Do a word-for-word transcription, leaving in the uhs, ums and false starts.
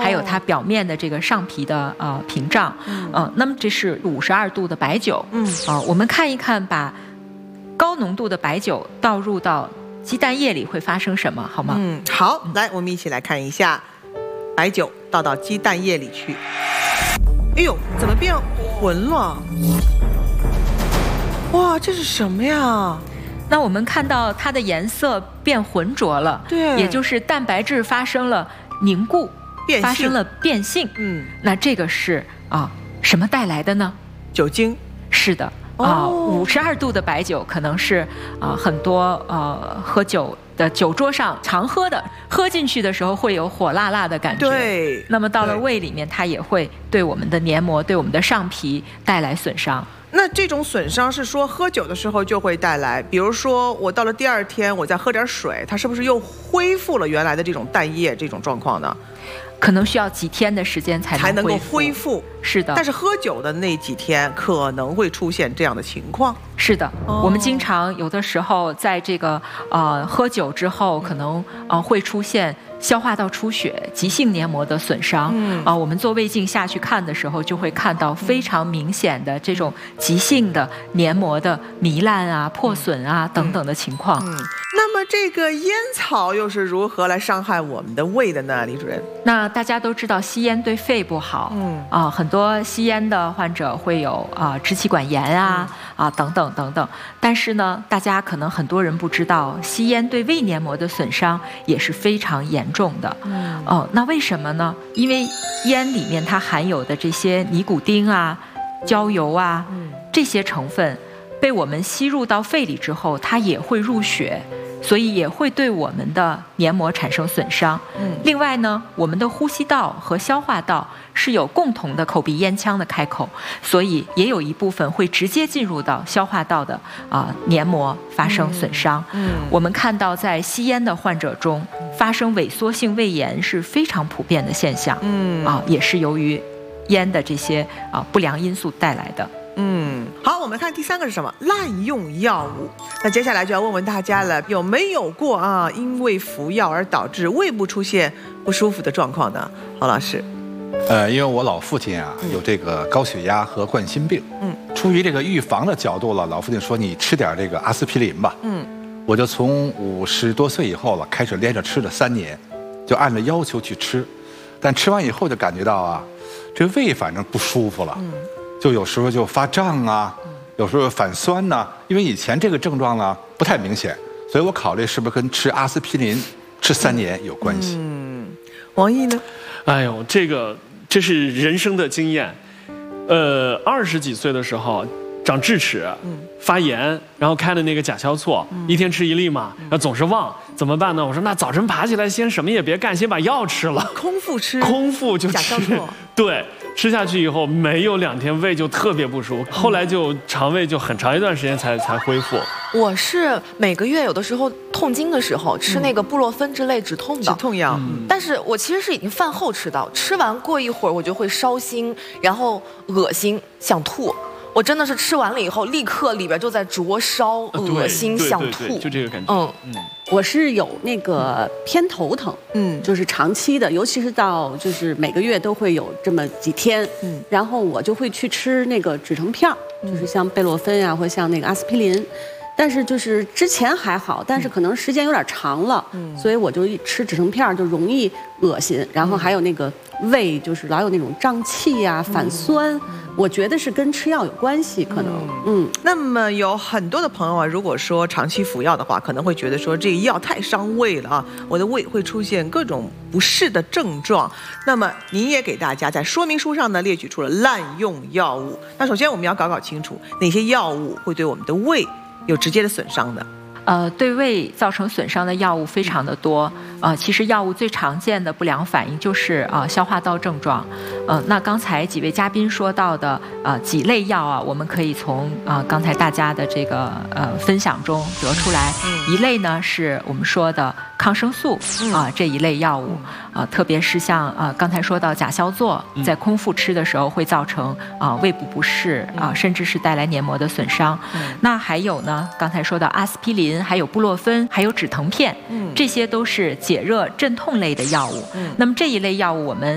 还有它表面的这个上皮的呃屏障，嗯、呃，那么这是五十二度的白酒，嗯，啊、呃，我们看一看，把高浓度的白酒倒入到鸡蛋液里会发生什么，好吗？ 嗯，好，来，我们一起来看一下，白酒倒到鸡蛋液里去，哎呦，怎么变浑了？哇，这是什么呀？ 那我们看到它的颜色变浑浊了， 对， 也就是蛋白质发生了凝固， 变性发生了变性。 嗯， 那这个是啊什么带来的呢？ 酒精。 是的。啊，五十二度的白酒可能是啊很多呃喝酒的酒桌上常喝的，喝进去的时候会有火辣辣的感觉。 对， 那么到了胃里面，它也会对我们的黏膜、对我们的上皮带来损伤。 那这种损伤是说喝酒的时候就会带来，比如说我到了第二天，我再喝点水，它是不是又恢复了原来的这种蛋液这种状况呢？ 可能需要几天的时间才能才能够恢复。 是的， 但是喝酒的那几天可能会出现这样的情况。 是的， 哦、 我们经常有的时候在这个呃喝酒之后，可能呃会出现消化道出血、急性黏膜的损伤。嗯啊、呃，我们做胃镜下去看的时候，就会看到非常明显的这种急性的黏膜的糜烂啊、破损啊、嗯、等等的情况。 嗯，那么这个烟草又是如何来伤害我们的胃的呢，李主任？ 那大家都知道吸烟对肺不好，嗯啊、呃，很多吸烟的患者会有啊、呃、支气管炎啊、嗯、啊等等等等。但是呢，大家可能很多人不知道，吸烟对胃黏膜的损伤也是非常严重的。嗯哦、呃，那为什么呢？因为烟里面它含有的这些尼古丁啊、焦油啊、嗯、这些成分被我们吸入到肺里之后，它也会入血。所以也会对我们的黏膜产生损伤。嗯，另外呢，我们的呼吸道和消化道是有共同的口鼻咽腔的开口，所以也有一部分会直接进入到消化道的啊、呃、黏膜发生损伤。嗯，嗯我们看到在吸烟的患者中，发生萎缩性胃炎是非常普遍的现象。嗯，啊，也是由于烟的这些啊、呃、不良因素带来的。 嗯，好，我们看第三个是什么？滥用药物。那接下来就要问问大家了，有没有过啊，因为服药而导致胃部出现不舒服的状况呢？郝老师。 呃，因为我老父亲啊有这个高血压和冠心病，嗯，出于这个预防的角度了，老父亲说你吃点这个阿司匹林吧，嗯，我就从五十多岁以后了开始连着吃了三年，就按照要求去吃，但吃完以后就感觉到啊，这胃反正不舒服了，嗯。就有时候就发胀啊，有时候反酸呐、啊。因为以前这个症状呢不太明显，所以我考虑是不是跟吃阿司匹林吃三年有关系。 嗯，王毅呢？ 哎呦，这个这是人生的经验。呃，二十几岁的时候长智齿，嗯、发炎，然后开的那个甲硝唑，嗯、一天吃一粒嘛，然后总是忘，怎么办呢？我说那早晨爬起来先什么也别干，先把药吃了， 空腹吃， 空腹就吃， 甲硝唑， 对。吃下去以后，没有两天胃就特别不舒服，后来就肠胃就很长一段时间才才恢复。 我是每个月有的时候痛经的时候吃那个布洛芬之类止痛的止痛药， 嗯、但是我其实是已经饭后吃到，吃完过一会儿我就会烧心，然后恶心想吐。我真的是吃完了以后，立刻里边就在灼烧、恶心、想吐， 就这个感觉。 嗯嗯，我是有那个偏头疼，嗯，就是长期的，尤其是到就是每个月都会有这么几天，嗯，然后我就会去吃那个止疼片儿，就是像贝洛芬啊，或像那个阿司匹林。但是就是之前还好，但是可能时间有点长了，嗯，所以我就一吃止疼片就容易恶心，然后还有那个胃就是老有那种胀气呀、啊、反酸，嗯、我觉得是跟吃药有关系，可能，嗯。 嗯那么有很多的朋友啊，如果说长期服药的话，可能会觉得说这个药太伤胃了啊，我的胃会出现各种不适的症状。那么您也给大家在说明书上呢列举出了滥用药物。那首先我们要搞搞清楚哪些药物会对我们的胃有直接的损伤的。 呃，对胃造成损伤的药物非常的多。呃，其实药物最常见的不良反应就是呃消化道症状。呃，那刚才几位嘉宾说到的呃几类药啊，我们可以从呃刚才大家的这个呃分享中得出来。嗯、一类呢是我们说的抗生素啊、呃、这一类药物啊、呃，特别是像呃刚才说到甲硝唑，在空腹吃的时候会造成啊、呃、胃部不适啊、呃，甚至是带来黏膜的损伤。嗯、那还有呢，刚才说到阿司匹林。还有布洛芬，还有止疼片，嗯，这些都是解热镇痛类的药物。嗯，那么这一类药物我们